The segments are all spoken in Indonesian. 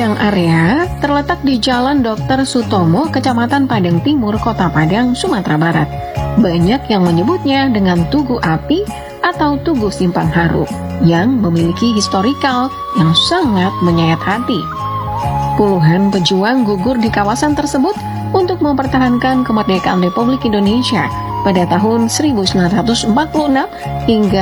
Padang Area terletak di Jalan Dr. Sutomo, Kecamatan Padang Timur, Kota Padang, Sumatera Barat. Banyak yang menyebutnya dengan Tugu Api atau Tugu Simpang Haru yang memiliki historikal yang sangat menyayat hati. Puluhan pejuang gugur di kawasan tersebut untuk mempertahankan kemerdekaan Republik Indonesia pada tahun 1946 hingga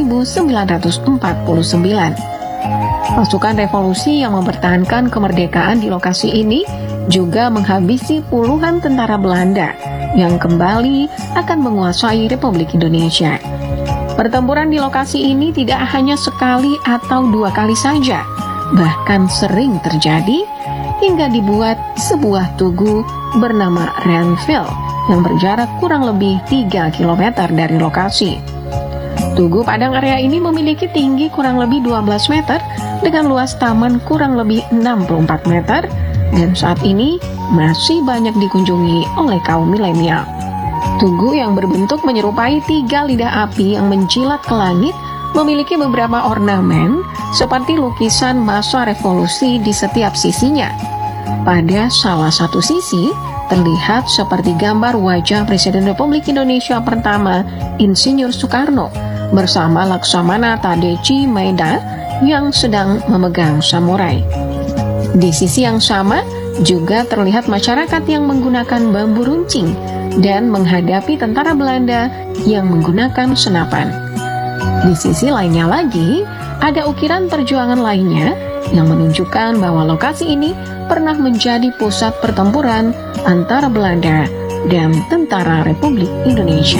1949. Pasukan revolusi yang mempertahankan kemerdekaan di lokasi ini juga menghabisi puluhan tentara Belanda yang kembali akan menguasai Republik Indonesia. Pertempuran di lokasi ini tidak hanya sekali atau dua kali saja, bahkan sering terjadi hingga dibuat sebuah tugu bernama Renville yang berjarak kurang lebih 3 km dari lokasi. Tugu Padang Area ini memiliki tinggi kurang lebih 12 meter dengan luas taman kurang lebih 64 meter dan saat ini masih banyak dikunjungi oleh kaum milenial. Tugu yang berbentuk menyerupai 3 lidah api yang menjilat ke langit memiliki beberapa ornamen seperti lukisan masa revolusi di setiap sisinya. Pada salah satu sisi terlihat seperti gambar wajah Presiden Republik Indonesia pertama Insinyur Soekarno bersama Laksamana Tadeci Maeda yang sedang memegang samurai. Di sisi yang sama juga terlihat masyarakat yang menggunakan bambu runcing dan menghadapi tentara Belanda yang menggunakan senapan. Di sisi lainnya lagi, ada ukiran perjuangan lainnya yang menunjukkan bahwa lokasi ini pernah menjadi pusat pertempuran antara Belanda dan tentara Republik Indonesia.